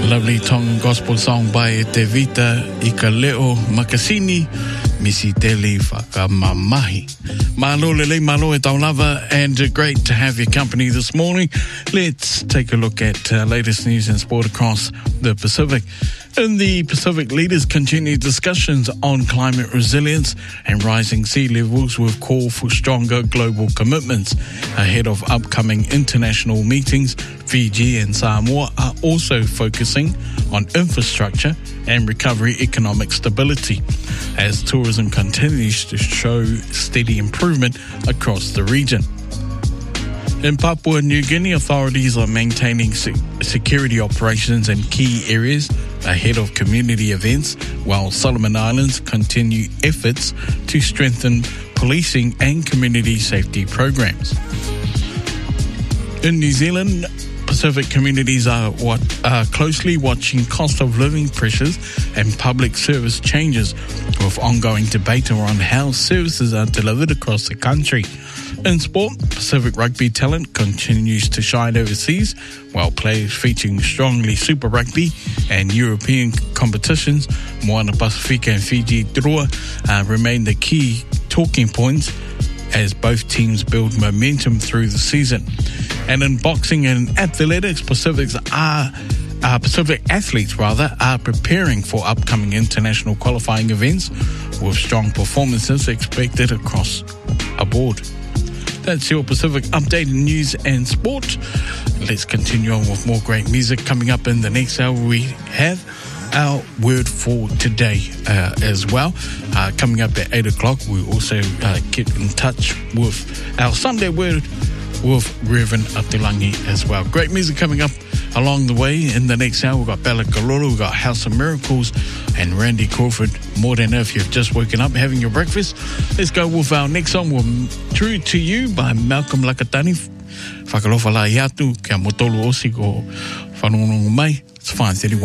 Lovely Tongan gospel song by Te Vita Ikaleo Makasini, Misi Tele Whakamamahi. Malo lele, malo e taulava, and great to have your company this morning. Let's take a look at latest news and sport across the Pacific. In the Pacific, leaders continue discussions on climate resilience and rising sea levels with call for stronger global commitments. Ahead of upcoming international meetings, Fiji and Samoa are also focusing on infrastructure and recovery economic stability, as tourism continues to show steady improvement across the region. In Papua New Guinea, authorities are maintaining security operations in key areas ahead of community events, while Solomon Islands continue efforts to strengthen policing and community safety programs. In New Zealand, Pacific communities are closely watching cost of living pressures and public service changes, with ongoing debate around how services are delivered across the country. In sport, Pacific rugby talent continues to shine overseas, while players featuring strongly Super Rugby and European competitions, Moana Pasifika and Fiji Drua, remain the key talking points as both teams build momentum through the season. And in boxing and athletics, Pacific athletes are preparing for upcoming international qualifying events, with strong performances expected across the board. That's your Pacific updated news and sport. Let's continue on with more great music. Coming up in the next hour, we have our word for today as well. Coming up at 8 o'clock, we also get in touch with our Sunday word with Reverend Atilangi as well. Great music coming up along the way. In the next hour, we've got Bella Kalolo, we've got House of Miracles, and Randy Crawford. More than if you've just woken up having your breakfast. Let's go with our next song, True to You by Malcolm Lakatani. Whakalofa la iatu, kia motolu osi ko whanonongo mai. It's 5:31.